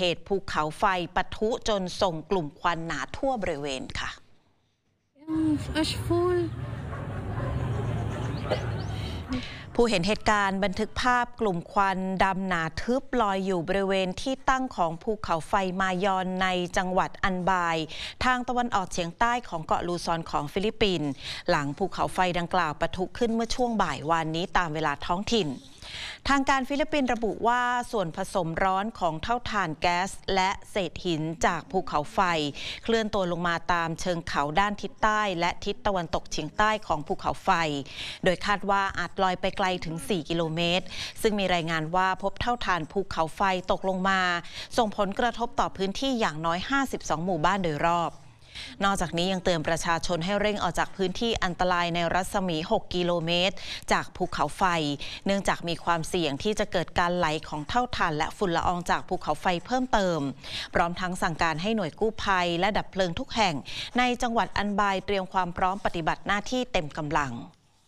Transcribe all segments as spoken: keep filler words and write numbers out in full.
เหตุภูเขาไฟปะทุจนส่งกลุ่มควันหนาทั่วบริเวณค่ะผู้เห็นเหตุการณ์บันทึกภาพกลุ่มควันดำหนาทึบลอยอยู่บริเวณที่ตั้งของภูเขาไฟมายอนในจังหวัดอันบายทางตะวันออกเฉียงใต้ของเกาะลูซอนของฟิลิปปินส์หลังภูเขาไฟดังกล่าวปะทุขึ้นเมื่อช่วงบ่ายวานนี้ตามเวลาท้องถิ่นทางการฟิลิปปินส์ระบุว่าส่วนผสมร้อนของเท่าฐานแก๊สและเศษหินจากภูเขาไฟเคลื่อนตัวลงมาตามเชิงเขาด้านทิศใต้และทิศตะวันตกเฉียงใต้ของภูเขาไฟโดยคาดว่าอาจลอยไปไกลถึงสี่กิโลเมตรซึ่งมีรายงานว่าพบเท่าฐานภูเขาไฟตกลงมาส่งผลกระทบต่อพื้นที่อย่างน้อยห้าสิบสองหมู่บ้านโดยรอบนอกจากนี้ยังเตือนประชาชนให้เร่งออกจากพื้นที่อันตรายในรัศมีหกกิโลเมตรจากภูเขาไฟเนื่องจากมีความเสี่ยงที่จะเกิดการไหลของเท่าฐานและฝุ่นละอองจากภูเขาไฟเพิ่มเติมพร้อมทั้งสั่งการให้หน่วยกู้ภัยและดับเพลิงทุกแห่งในจังหวัดอันบายเตรียมความพร้อมปฏิบัติหน้าที่เต็มกำลัง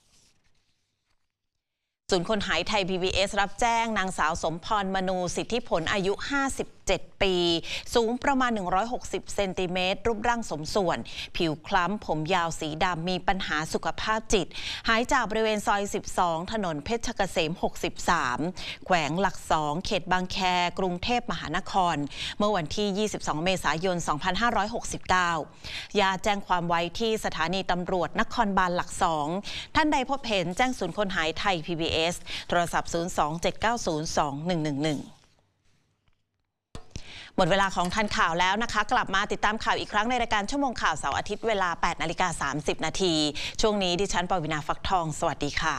ศูนย์คนหายไทย พี บี เอส รับแจ้งนางสาวสมพรมนูสิทธิผลอายุห้าสิบเจ็ดปีสูงประมาณหนึ่งร้อยหกสิบเซนติเมตรรูปร่างสมส่วนผิวคล้ำผมยาวสีดำมีปัญหาสุขภาพจิตหายจากบริเวณซอยสิบสองถนนเพชรเกษมหกสิบสามแขวงหลักสองเขตบางแคกรุงเทพมหานครเมื่อวันที่ยี่สิบสองเมษายนสองพันห้าร้อยหกสิบเก้าญาติแจ้งความไว้ที่สถานีตำรวจนครบาลหลักสองท่านใดพบเห็นแจ้งศูนย์คนหายไทย พี บี เอส โทรศัพท์ศูนย์ สอง เจ็ด เก้า ศูนย์ สอง หนึ่ง หนึ่ง หนึ่งหมดเวลาของทันข่าวแล้วนะคะกลับมาติดตามข่าวอีกครั้งในรายการชั่วโมงข่าวเสาร์อาทิตย์เวลา แปดนาฬิกาสามสิบนาทีช่วงนี้ดิฉันปวินาฟักทองสวัสดีค่ะ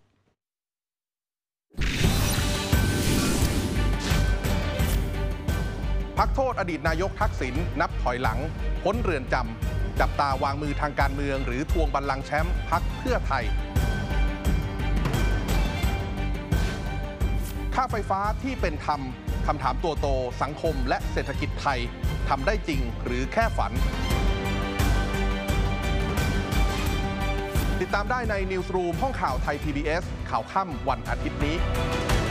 พักโทษอดีตนายกทักษิณนับถอยหลังพ้นเรือนจำจับตาวางมือทางการเมืองหรือทวงบัลลังก์แชมป์พรรคเพื่อไทยค่าไฟฟ้าที่เป็นธรรมคำถามตัวโตสังคมและเศรษฐกิจไทยทำได้จริงหรือแค่ฝันติดตามได้ในนิวส์รูมห้องข่าวไทย พี บี เอส ข่าวค่ำวันอาทิตย์นี้